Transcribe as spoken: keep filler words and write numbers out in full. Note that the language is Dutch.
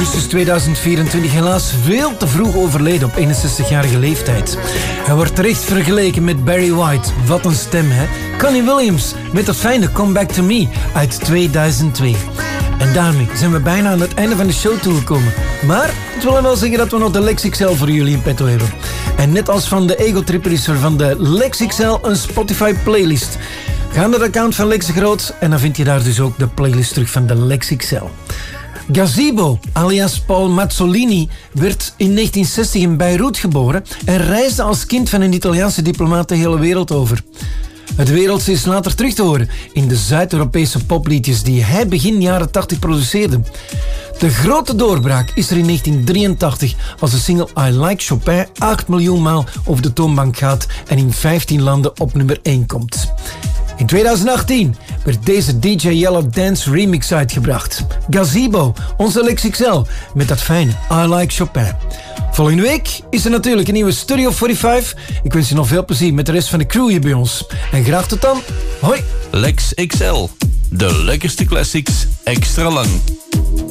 augustus tweeduizend vierentwintig helaas veel te vroeg overleden op eenenzestigjarige leeftijd. Hij wordt terecht vergeleken met Barry White. Wat een stem, hè? Connie Williams met dat fijne Come Back To Me uit tweeduizend twee. En daarmee zijn we bijna aan het einde van de show toegekomen. Maar het wil wel zeggen dat we nog de Lex X L voor jullie in petto hebben. En net als van de Ego Tripper is er van de Lex X L een Spotify playlist. Ga naar de account van Lex de Groot en dan vind je daar dus ook de playlist terug van de Lex X L. Gazebo, alias Paul Mazzolini, werd in negentien zestig in Beirut geboren en reisde als kind van een Italiaanse diplomaat de hele wereld over. Het wereldse is later terug te horen in de Zuid-Europese popliedjes die hij begin jaren tachtig produceerde. De grote doorbraak is er in negentien drieëntachtig als de single I Like Chopin acht miljoen maal over de toonbank gaat en in vijftien landen op nummer één komt. In tweeduizend achttien werd deze D J Yellow Dance remix uitgebracht. Gazebo, onze Lex X L, met dat fijne I Like Chopin. Volgende week is er natuurlijk een nieuwe Studio vijfenveertig. Ik wens je nog veel plezier met de rest van de crew hier bij ons. En graag tot dan. Hoi. Lex X L, de lekkerste classics extra lang.